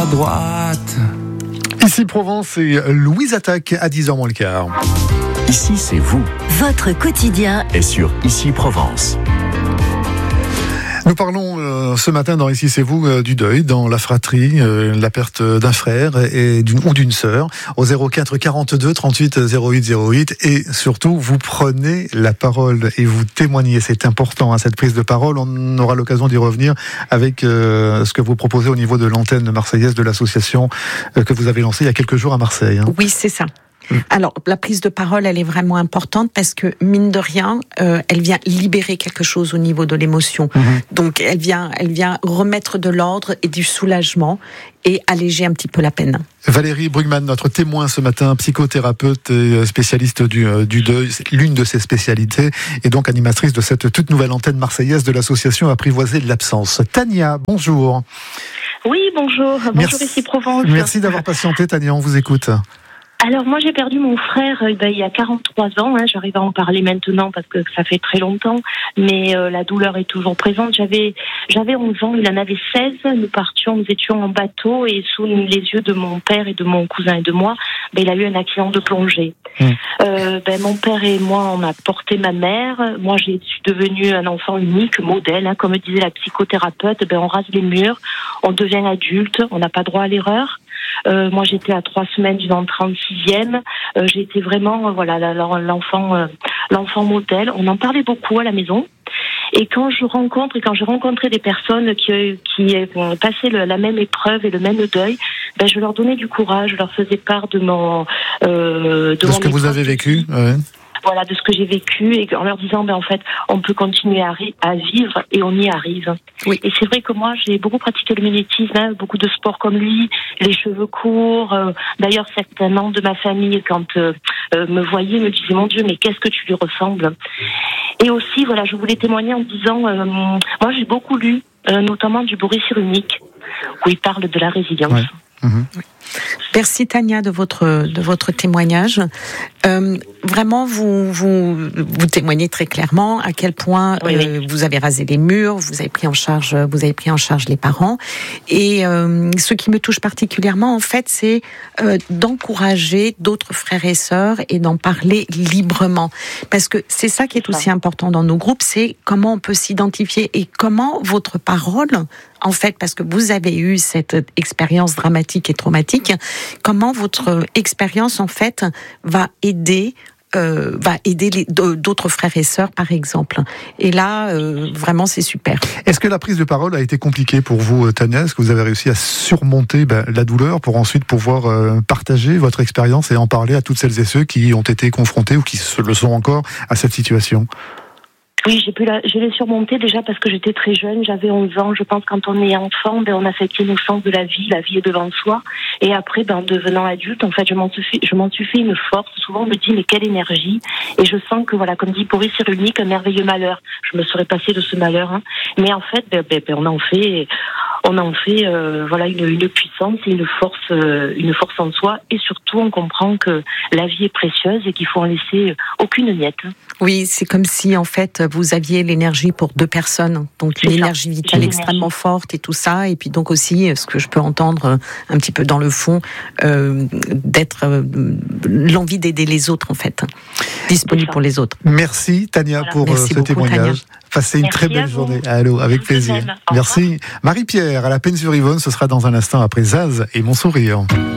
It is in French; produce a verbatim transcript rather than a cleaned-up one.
droite. Ici Provence et Louise attaque à dix heures moins le quart. Ici c'est vous. Votre quotidien est sur Ici Provence. Nous parlons euh, ce matin dans Ici c'est vous euh, du deuil, dans la fratrie, euh, la perte d'un frère et d'une ou d'une sœur au zéro quatre quarante-deux trente-huit zéro huit zéro huit, et surtout vous prenez la parole et vous témoignez. C'est important, hein, cette prise de parole. On aura l'occasion d'y revenir avec euh, ce que vous proposez au niveau de l'antenne marseillaise de l'association euh, que vous avez lancée il y a quelques jours à Marseille. Hein. Oui, c'est ça. Alors, la prise de parole, elle est vraiment importante parce que, mine de rien, euh, elle vient libérer quelque chose au niveau de l'émotion. Mmh. Donc, elle vient, elle vient remettre de l'ordre et du soulagement et alléger un petit peu la peine. Valérie Brugman, notre témoin ce matin, psychothérapeute et spécialiste du, du deuil, c'est l'une de ses spécialités, et donc animatrice de cette toute nouvelle antenne marseillaise de l'association Apprivoiser l'absence. Tania, bonjour. Oui, bonjour. Bonjour Merci. Ici Provence. Merci d'avoir patienté, Tania, on vous écoute. Alors moi j'ai perdu mon frère euh, ben, il y a quarante-trois ans, hein, j'arrive à en parler maintenant parce que ça fait très longtemps, mais euh, la douleur est toujours présente. J'avais j'avais onze ans, il en avait seize, nous partions, nous étions en bateau et sous les yeux de mon père et de mon cousin et de moi, ben, il a eu un accident de plongée. Mmh. Euh, ben, mon père et moi on a porté ma mère, moi j'ai suis devenue un enfant unique, modèle, hein, comme disait la psychothérapeute, ben, on rase les murs, on devient adulte, on n'a pas droit à l'erreur. Euh, moi, j'étais à trois semaines du trente-sixième. Euh, j'étais vraiment, euh, voilà, l'enfant, euh, l'enfant modèle. On en parlait beaucoup à la maison. Et quand je rencontre, et quand j'ai rencontré des personnes qui, qui ont passé le, la même épreuve et le même deuil, ben, je leur donnais du courage, je leur faisais part de mon, euh, de, de mon ce que vous avez vécu. Ouais. Voilà, de ce que j'ai vécu, et en leur disant, ben en fait, on peut continuer à, ri- à vivre et on y arrive. Oui. Et c'est vrai que moi, j'ai beaucoup pratiqué le magnétisme, hein, beaucoup de sports comme lui, les cheveux courts. Euh, d'ailleurs, certains membres de ma famille, quand euh, euh, me voyaient, me disaient, mon Dieu, mais qu'est-ce que tu lui ressembles. Et aussi, voilà, je voulais témoigner en disant, euh, moi, j'ai beaucoup lu, euh, notamment du Boris Cyrulnik, où il parle de la résilience. Ouais. Mmh. Oui. Merci Tania de votre de votre témoignage. Euh, vraiment, vous vous vous témoignez très clairement à quel point oui, euh, oui. vous avez rasé les murs, vous avez pris en charge vous avez pris en charge les parents. Et euh, ce qui me touche particulièrement, en fait, c'est euh, d'encourager d'autres frères et sœurs et d'en parler librement, parce que c'est ça qui est aussi important dans nos groupes, c'est comment on peut s'identifier et comment votre parole, en fait, parce que vous avez eu cette expérience dramatique et traumatique, comment votre expérience, en fait, va aider, euh, va aider les, d'autres frères et sœurs, par exemple. Et là, euh, vraiment, c'est super. Est-ce que la prise de parole a été compliquée pour vous, Tania ? Est-ce que vous avez réussi à surmonter ben, la douleur pour ensuite pouvoir euh, partager votre expérience et en parler à toutes celles et ceux qui ont été confrontés ou qui le sont encore à cette situation ? Oui, j'ai pu la, je l'ai surmonté déjà parce que j'étais très jeune, j'avais onze ans. Je pense que quand on est enfant, ben, on a cette innocence de la vie, la vie est devant soi. Et après, ben, en devenant adulte, en fait, je m'en suis fait, je m'en suis fait une force. Souvent, on me dit, mais quelle énergie. Et je sens que, voilà, comme dit Boris Cyrulnik, un merveilleux malheur. Je me serais passée de ce malheur, hein. Mais en fait, ben, ben, ben, on en fait, on en fait, euh, voilà, une, une puissance et une force, euh, une force en soi. Et surtout, on comprend que la vie est précieuse et qu'il faut en laisser aucune miette. Oui, c'est comme si, en fait, vous aviez l'énergie pour deux personnes, donc c'est une ça. énergie vitale J'ai extrêmement l'énergie. forte et tout ça, et puis donc aussi, ce que je peux entendre un petit peu dans le fond, euh, d'être euh, l'envie d'aider les autres, en fait, disponible pour les autres. Merci Tania Voilà. pour Merci ce beaucoup, témoignage. Tania. Passez une Merci très belle à vous. journée. Allô, avec Vous plaisir. de même. Au Merci. Marie-Pierre, à la Penne-sur-Yvonne, ce sera dans un instant après Zaz et Mon Sourire.